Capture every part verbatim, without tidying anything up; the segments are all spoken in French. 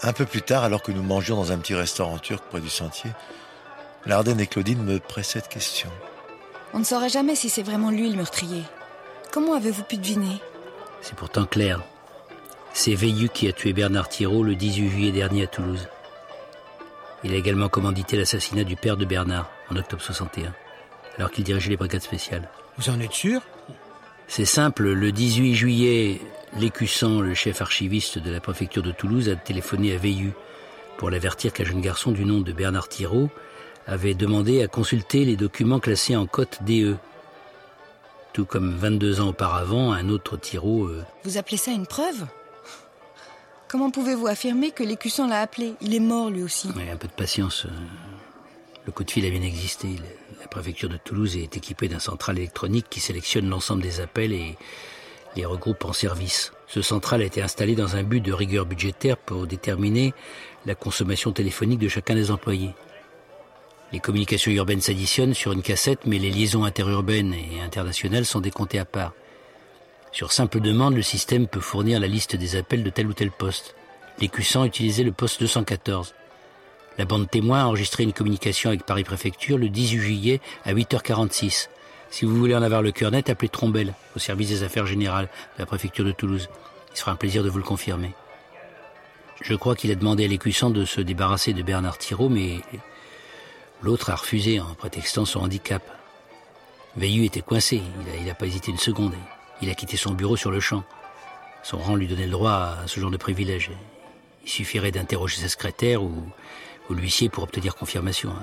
Un peu plus tard, alors que nous mangions dans un petit restaurant turc près du sentier, Lardenne et Claudine me pressaient de questions. On ne saura jamais si c'est vraiment lui le meurtrier. Comment avez-vous pu deviner ? C'est pourtant clair. C'est Veillu qui a tué Bernard Thirault le dix-huit juillet dernier à Toulouse. Il a également commandité l'assassinat du père de Bernard en octobre soixante et un, alors qu'il dirigeait les brigades spéciales. Vous en êtes sûr ? C'est simple, le dix-huit juillet, Lécussant, le chef archiviste de la préfecture de Toulouse, a téléphoné à Veillu pour l'avertir qu'un jeune garçon du nom de Bernard Thirault avait demandé à consulter les documents classés en cote D E. Tout comme vingt-deux ans auparavant, un autre Thirault... Euh... Vous appelez ça une preuve ? Comment pouvez-vous affirmer que Lécussant l'a appelé ? Il est mort lui aussi. Oui, un peu de patience. Le coup de fil a bien existé. La préfecture de Toulouse est équipée d'un central électronique qui sélectionne l'ensemble des appels et les regroupe en service. Ce central a été installé dans un but de rigueur budgétaire pour déterminer la consommation téléphonique de chacun des employés. Les communications urbaines s'additionnent sur une cassette, mais les liaisons interurbaines et internationales sont décomptées à part. Sur simple demande, le système peut fournir la liste des appels de tel ou tel poste. Lécussant utilisait le poste deux cent quatorze. La bande témoin a enregistré une communication avec Paris-Préfecture le dix-huit juillet à huit heures quarante-six. Si vous voulez en avoir le cœur net, appelez Trombel, au service des affaires générales de la préfecture de Toulouse. Il sera un plaisir de vous le confirmer. Je crois qu'il a demandé à Lécussant de se débarrasser de Bernard Thirault, mais l'autre a refusé en prétextant son handicap. Veillu était coincé, il n'a pas hésité une seconde. Il a quitté son bureau sur le champ. Son rang lui donnait le droit à ce genre de privilège. Il suffirait d'interroger sa secrétaire ou, ou l'huissier pour obtenir confirmation.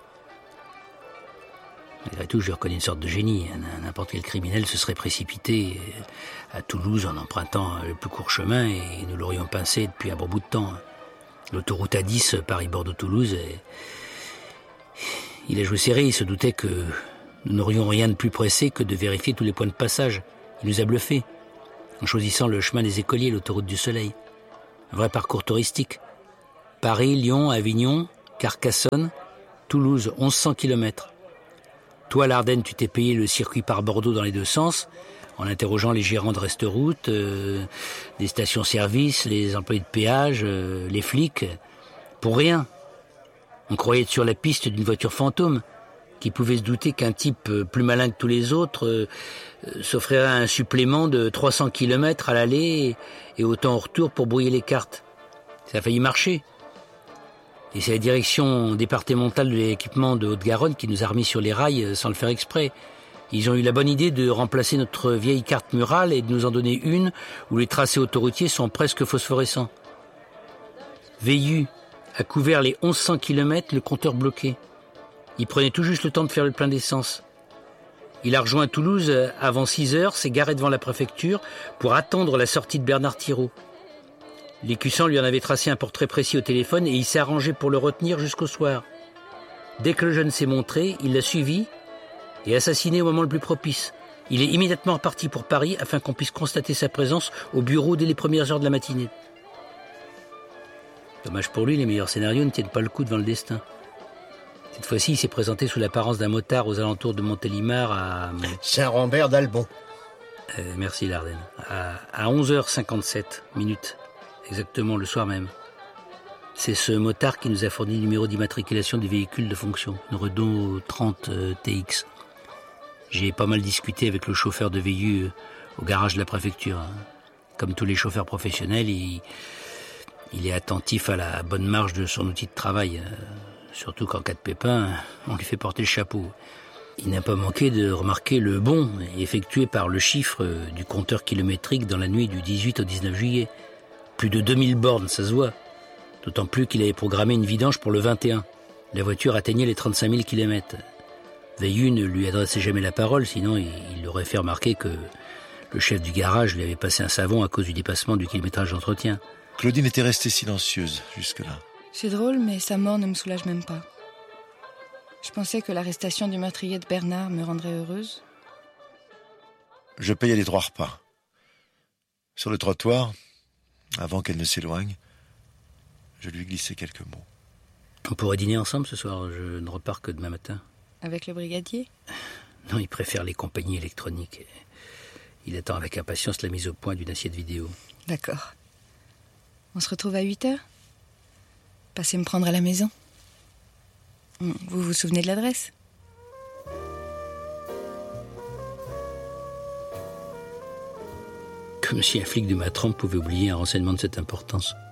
Malgré tout, je lui reconnais une sorte de génie. N'importe quel criminel se serait précipité à Toulouse en empruntant le plus court chemin et nous l'aurions pincé depuis un bon bout de temps. L'autoroute A dix, Paris-Bordeaux-Toulouse, il a joué serré, il se doutait que nous n'aurions rien de plus pressé que de vérifier tous les points de passage. Il nous a bluffés, en choisissant le chemin des Écoliers, l'autoroute du Soleil. Un vrai parcours touristique. Paris, Lyon, Avignon, Carcassonne, Toulouse, mille cent kilomètres. Toi, Lardenne, tu t'es payé le circuit par Bordeaux dans les deux sens, en interrogeant les gérants de reste-route, euh, des stations-service, les employés de péage, euh, les flics. Pour rien. On croyait être sur la piste d'une voiture fantôme, qui pouvait se douter qu'un type plus malin que tous les autres euh, euh, s'offrirait un supplément de trois cents kilomètres à l'aller et, et autant au retour pour brouiller les cartes. Ça a failli marcher. Et c'est la direction départementale de l'équipement de Haute-Garonne qui nous a remis sur les rails euh, sans le faire exprès. Ils ont eu la bonne idée de remplacer notre vieille carte murale et de nous en donner une où les tracés autoroutiers sont presque phosphorescents. Veillu a couvert les mille cent kilomètres, le compteur bloqué. Il prenait tout juste le temps de faire le plein d'essence. Il a rejoint Toulouse avant six heures, s'est garé devant la préfecture pour attendre la sortie de Bernard Thirault. Lécussant lui en avait tracé un portrait précis au téléphone et il s'est arrangé pour le retenir jusqu'au soir. Dès que le jeune s'est montré, il l'a suivi et assassiné au moment le plus propice. Il est immédiatement reparti pour Paris afin qu'on puisse constater sa présence au bureau dès les premières heures de la matinée. Dommage pour lui, les meilleurs scénarios ne tiennent pas le coup devant le destin. Cette fois-ci, il s'est présenté sous l'apparence d'un motard aux alentours de Montélimar à... Saint-Rambert d'Albon. Euh, merci, Lardenne. À, à onze heures cinquante-sept minutes, exactement le soir même. C'est ce motard qui nous a fourni le numéro d'immatriculation du véhicule de fonction, une Renault trente euh, T X. J'ai pas mal discuté avec le chauffeur de Veillu euh, au garage de la préfecture. Hein. Comme tous les chauffeurs professionnels, il, il est attentif à la bonne marche de son outil de travail. Euh, Surtout qu'en cas de pépin, on lui fait porter le chapeau. Il n'a pas manqué de remarquer le bond effectué par le chiffre du compteur kilométrique dans la nuit du dix-huit au dix-neuf juillet. Plus de deux mille bornes, ça se voit. D'autant plus qu'il avait programmé une vidange pour le vingt et un. La voiture atteignait les trente-cinq mille kilomètres. Veillu ne lui adressait jamais la parole, sinon il aurait fait remarquer que le chef du garage lui avait passé un savon à cause du dépassement du kilométrage d'entretien. Claudine était restée silencieuse jusque-là. C'est drôle, mais sa mort ne me soulage même pas. Je pensais que l'arrestation du meurtrier de Bernard me rendrait heureuse. Je payais les trois repas. Sur le trottoir, avant qu'elle ne s'éloigne, je lui glissais quelques mots. On pourrait dîner ensemble ce soir, je ne repars que demain matin. Avec le brigadier ? Non, il préfère les compagnies électroniques. Il attend avec impatience la mise au point d'une assiette vidéo. D'accord. On se retrouve à huit heures ? Passez me prendre à la maison. Vous vous souvenez de l'adresse ? Comme si un flic de ma trempe pouvait oublier un renseignement de cette importance.